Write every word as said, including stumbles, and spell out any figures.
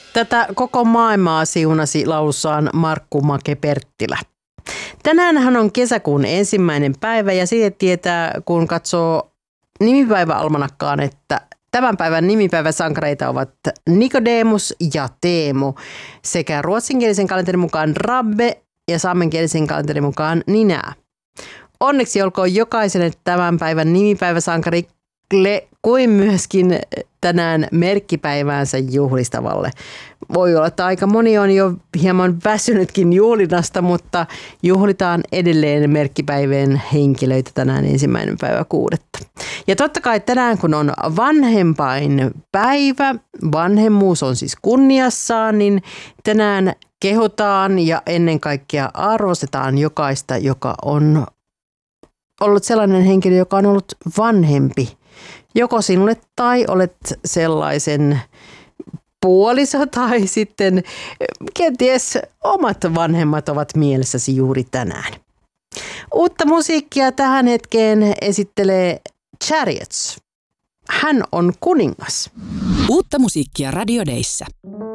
Tätä koko maailmaa siunasi laulussaan Markku Make-Perttilä. Tänäänhän on kesäkuun ensimmäinen päivä ja siitä tietää, kun katsoo nimipäiväalmanakkaan, että tämän päivän nimipäiväsankareita ovat Nikodemus ja Teemu sekä ruotsinkielisen kalenterin mukaan Rabbe ja saamenkielisen kalenterin mukaan Ninää. Onneksi olkoon jokaiselle tämän päivän nimipäiväsankarille kuin myöskin tänään merkkipäiväänsä juhlistavalle. Voi olla, että aika moni on jo hieman väsynytkin juhlinnasta, mutta juhlitaan edelleen merkkipäivien henkilöitä tänään ensimmäinen päivä kuudetta. Ja totta kai tänään, kun on vanhempain päivä, vanhemmuus on siis kunniassaan, niin tänään kehotaan ja ennen kaikkea arvostetaan jokaista, joka on ollut sellainen henkilö, joka on ollut vanhempi. Joko sinulle tai olet sellaisen puoliso tai sitten kenties omat vanhemmat ovat mielessäsi juuri tänään. Uutta musiikkia tähän hetkeen esittelee Chariots. Hän on kuningas. Uutta musiikkia Radio Dayssä.